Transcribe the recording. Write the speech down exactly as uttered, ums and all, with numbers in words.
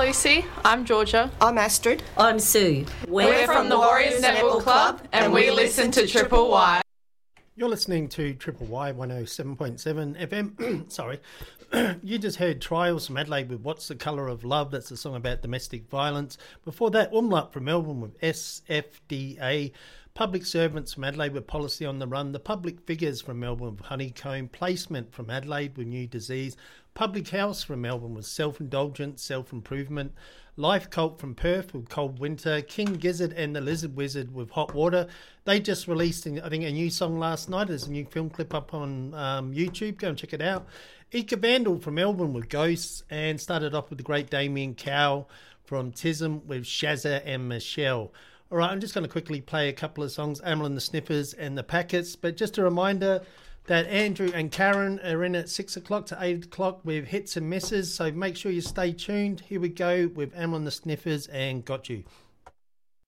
Lucy. I'm Georgia. I'm Astrid. I'm Sue. We're, We're from, from the Warriors Netball Club and we listen to Triple Y. You're listening to Triple Y one oh seven point seven F M. Sorry. You just heard Trials from Adelaide with What's the Colour of Love. That's a song about domestic violence. Before that, Umlaut from Melbourne with S F D A. Public Servants from Adelaide with Policy on the Run. The Public Figures from Melbourne with Honeycomb. Placement from Adelaide with New Disease. Public House from Melbourne with Self-Indulgence, Self-Improvement. Life Cult from Perth with Cold Winter. King Gizzard and the Lizard Wizard with Hot Water. They just released, I think, a new song last night. There's a new film clip up on um, YouTube. Go and check it out. Ika Vandal from Melbourne with Ghosts, and started off with the great Damien Cowell from Tism with Shazza and Michelle. All right, I'm just going to quickly play a couple of songs, Amyl and the Sniffers and the Packets. But just a reminder that Andrew and Karen are in at six o'clock to eight o'clock with Hits and Misses. So make sure you stay tuned. Here we go with Amyl and the Sniffers and Got You.